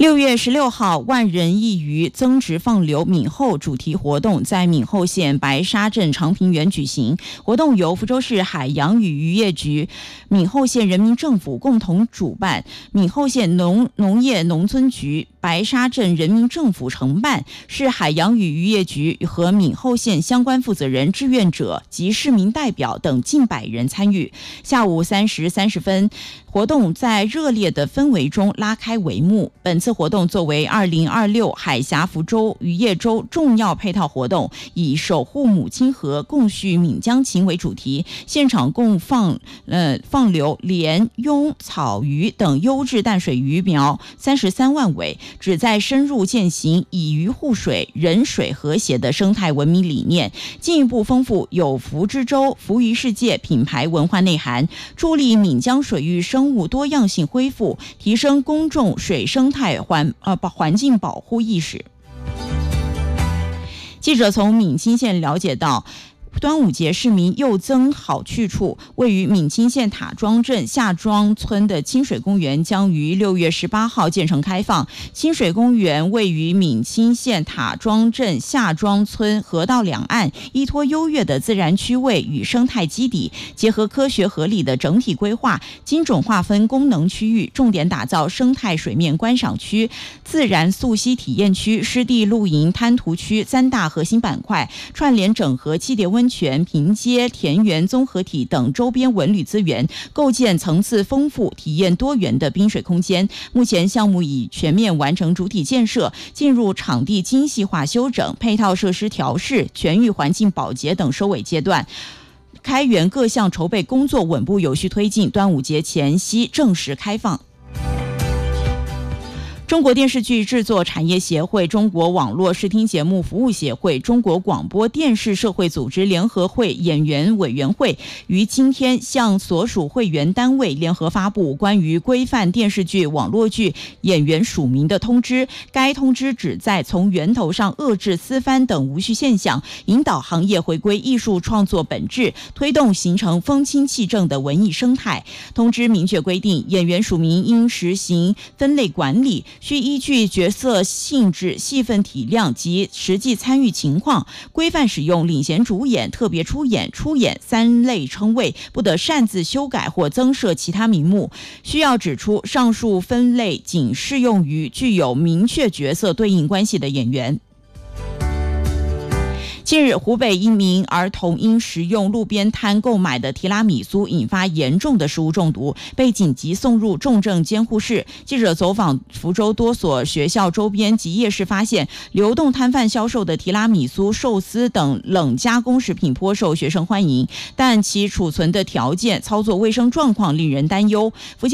6月16号，万人一鱼增值放流闽后主题活动在闽后县白沙镇长平园举行。活动由福州市海洋与渔业局、闽后县人民政府共同主办，闽后县农业农村局、白沙镇人民政府承办，是海洋与渔业局和闽后县相关负责人、志愿者及市民代表等近100人参与。下午3时30分，活动在热烈的氛围中拉开帷幕。本次活动作为2026海峡福州渔业周重要配套活动，以守护母亲河、共续闽江情为主题，现场共放流鲢、鳙、草鱼等优质淡水鱼苗33万尾，旨在深入践行以鱼护水、人水和谐的生态文明理念，进一步丰富有福之州福鱼世界品牌文化内涵，助力闽江水域生物多样性恢复，提升公众水生态环境保护意识。记者从闽清县了解到，端午节市民又增好去处，位于闽清县塔庄镇下庄村的清水公园将于6月18号建成开放。清水公园位于闽清县塔庄镇下庄村河道两岸，依托优越的自然区位与生态基底，结合科学合理的整体规划，精准划分功能区域，重点打造生态水面观赏区、自然溯溪体验区、湿地露营滩涂区3大核心板块，串联整合七叠温泉、平街、田园综合体等周边文旅资源，构建层次丰富、体验多元的滨水空间。目前项目已全面完成主体建设，进入场地精细化修整、配套设施调试、全域环境保洁等收尾阶段。开园各项筹备工作稳步有序推进，端午节前夕正式开放。中国电视剧制作产业协会、中国网络视听节目服务协会、中国广播电视社会组织联合会演员委员会于今天向所属会员单位联合发布关于规范电视剧、网络剧演员署名的通知。该通知旨在从源头上遏制私翻等无序现象，引导行业回归艺术创作本质，推动形成风清气正的文艺生态。通知明确规定，演员署名应实行分类管理，需依据角色性质、戏份体量及实际参与情况，规范使用领衔主演、特别出演、出演3类称谓，不得擅自修改或增设其他名目。需要指出，上述分类仅适用于具有明确角色对应关系的演员。近日，湖北一名儿童因食用路边摊购买的提拉米苏引发严重的食物中毒，被紧急送入重症监护室。记者走访福州多所学校周边及夜市，发现流动摊贩销售的提拉米苏、寿司等冷加工食品颇受学生欢迎，但其储存的条件、操作卫生状况令人担忧。福建